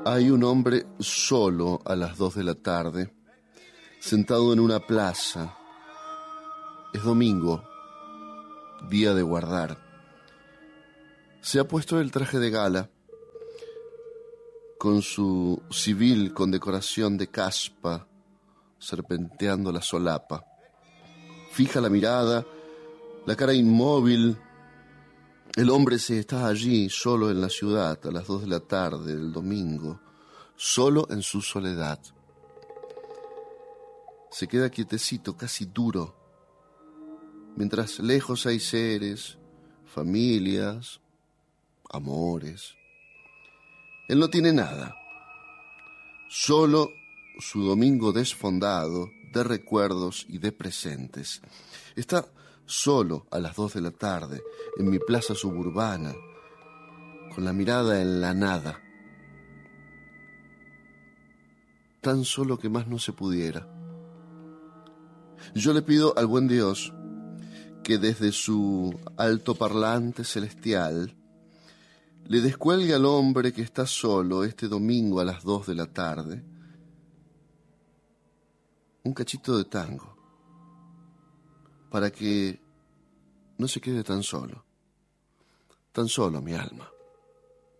Hay un hombre solo a las 2 de la tarde, sentado en una plaza. Es domingo, día de guardar. Se ha puesto el traje de gala, con su civil con decoración de caspa, serpenteando la solapa. Fija la mirada, la cara inmóvil. El hombre se está allí, solo en la ciudad, a las 2 de la tarde del domingo, solo en su soledad. Se queda quietecito, casi duro, mientras lejos hay seres, familias, amores. Él no tiene nada, solo su domingo desfondado de recuerdos y de presentes. Está solo a las 2 de la tarde en mi plaza suburbana, con la mirada en la nada. Tan solo que más no se pudiera. Yo le pido al buen Dios que desde su altoparlante celestial le descuelgue al hombre que está solo este domingo a las 2 de la tarde un cachito de tango, para que no se quede tan solo mi alma.